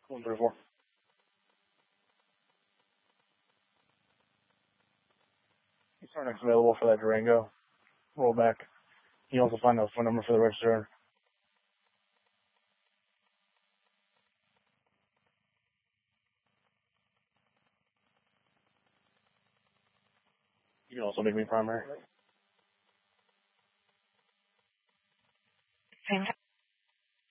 134. He's our next available for that Durango. Roll back. You also find the phone number for the register. You can also make me primary.